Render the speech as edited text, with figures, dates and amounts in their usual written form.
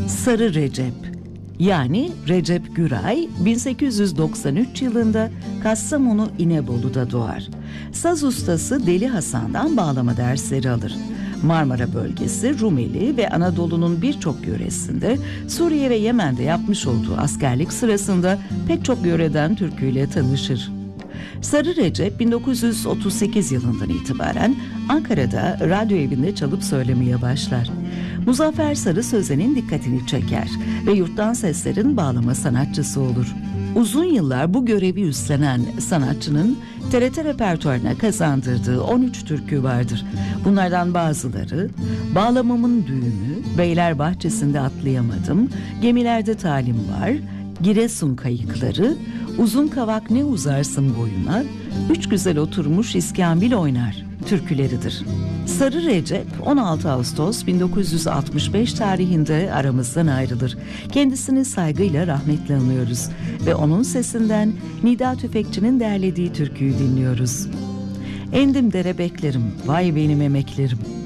Sarı Recep, yani Recep Güray 1893 yılında Kastamonu İnebolu'da doğar. Saz ustası Deli Hasan'dan bağlama dersleri alır. Marmara bölgesi, Rumeli ve Anadolu'nun birçok yöresinde, Suriye ve Yemen'de yapmış olduğu askerlik sırasında pek çok yöreden türküyle tanışır. Sarı Recep 1938 yılından itibaren Ankara'da radyo evinde çalıp söylemeye başlar. Muzaffer Sarı Sözen'in dikkatini çeker ve Yurttan Sesler'in bağlama sanatçısı olur. Uzun yıllar bu görevi üstlenen sanatçının TRT repertuarına kazandırdığı 13 türkü vardır. Bunlardan bazıları Bağlamamın Düğümü, Beyler Bahçesi'nde Atlayamadım, Gemilerde Talim Var, Giresun Kayıkları, Uzun Kavak Ne Uzarsın Boyuna, Üç Güzel Oturmuş İskambil Oynar türküleridir. Sarı Recep 16 Ağustos 1965 tarihinde aramızdan ayrılır. Kendisini saygıyla rahmetle anıyoruz ve onun sesinden Nida Tüfekçi'nin derlediği türküyü dinliyoruz. Endim dere beklerim, vay benim emeklerim.